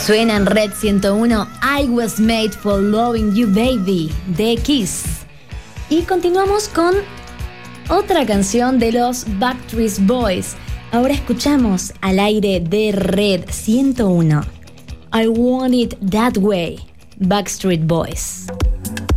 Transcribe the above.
Suena en Red 101 I Was Made for Loving You Baby de Kiss. Y continuamos con otra canción de los Backstreet Boys. Ahora escuchamos al aire de Red 101 I Want It That Way, Backstreet Boys.